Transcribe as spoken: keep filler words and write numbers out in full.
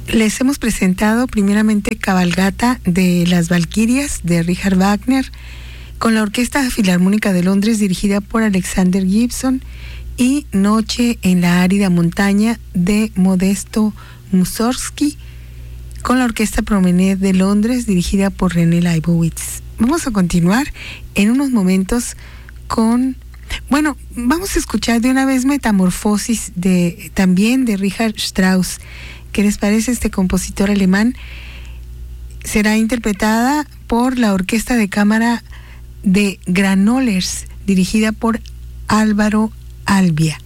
Les hemos presentado primeramente Cabalgata de las Valquirias de Richard Wagner con la Orquesta Filarmónica de Londres dirigida por Alexander Gibson y Noche en la árida montaña de Modesto Mussorgsky con la Orquesta Promenade de Londres dirigida por René Leibowitz. Vamos a continuar en unos momentos con, bueno, vamos a escuchar de una vez Metamorfosis de también de Richard Strauss. ¿Qué les parece este compositor alemán? Será interpretada por la Orquesta de Cámara de Granollers, dirigida por Álvaro Albia.